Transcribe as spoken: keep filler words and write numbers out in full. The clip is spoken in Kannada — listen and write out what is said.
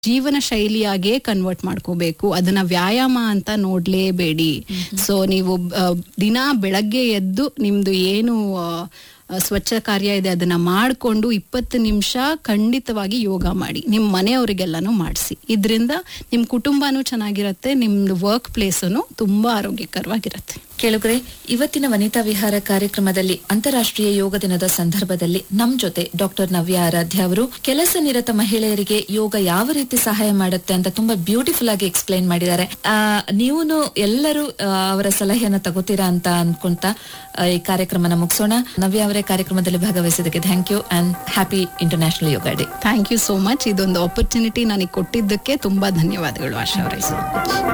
ಜೀವನ ಶೈಲಿಯಾಗೇ ಕನ್ವರ್ಟ್ ಮಾಡ್ಕೋಬೇಕು. ಅದನ್ನ ವ್ಯಾಯಾಮ ಅಂತ ನೋಡ್ಲೇಬೇಡಿ. ಸೊ ನೀವು ದಿನ ಬೆಳಗ್ಗೆ ಎದ್ದು ನಿಮ್ದು ಏನು ಸ್ವಚ್ಛ ಕಾರ್ಯ ಇದೆ ಅದನ್ನ ಮಾಡಿಕೊಂಡು ಇಪ್ಪತ್ತು ನಿಮಿಷ ಖಂಡಿತವಾಗಿ ಯೋಗ ಮಾಡಿ. ನಿಮ್ಮ ಮನೆಯವರಿಗೆಲ್ಲಾನು ಮಾಡಿಸಿ. ಇದರಿಂದ ನಿಮ್ಮ ಕುಟುಂಬನೂ ಚೆನ್ನಾಗಿರುತ್ತೆ, ನಿಮ್ದು ವರ್ಕ್ ಪ್ಲೇಸನು ತುಂಬಾ ಆರೋಗ್ಯಕರವಾಗಿರುತ್ತೆ. ಕೇಳುಗರೆ, ಇವತ್ತಿನ ವನಿತಾ ವಿಹಾರ ಕಾರ್ಯಕ್ರಮದಲ್ಲಿ ಅಂತಾರಾಷ್ಟ್ರೀಯ ಯೋಗ ದಿನದ ಸಂದರ್ಭದಲ್ಲಿ ನಮ್ ಜೊತೆ ಡಾಕ್ಟರ್ ನವ್ಯ ಆರಾಧ್ಯ ಅವರು ಕೆಲಸ ನಿರತ ಮಹಿಳೆಯರಿಗೆ ಯೋಗ ಯಾವ ರೀತಿ ಸಹಾಯ ಮಾಡುತ್ತೆ ಅಂತ ತುಂಬಾ ಬ್ಯೂಟಿಫುಲ್ ಆಗಿ ಎಕ್ಸ್ಪ್ಲೈನ್ ಮಾಡಿದ್ದಾರೆ. ಆ ನೀವು ಎಲ್ಲರೂ ಅವರ ಸಲಹೆಯನ್ನ ತಗೋತೀರಾ ಅಂತ ಅನ್ಕೊಂತ ಈ ಕಾರ್ಯಕ್ರಮನ ಮುಗಿಸೋಣ. ನವ್ಯ ಅವರೇ, ಕಾರ್ಯಕ್ರಮದಲ್ಲಿ ಭಾಗವಹಿಸಿದ್ದಕ್ಕೆ thank you and happy international yoga day. Thank you so much. ಇದೊಂದು ಆಪರ್ಚುನಿಟಿ ನನಗೆ ಕೊಟ್ಟಿದ್ದಕ್ಕೆ ತುಂಬಾ ಧನ್ಯವಾದಗಳು ಆಶಾ ಅವರೇ.